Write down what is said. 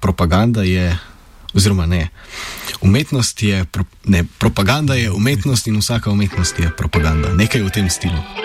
propaganda je, oziroma ne, propaganda je umetnost in vsaka umetnost je propaganda. Nekaj v tem stilu.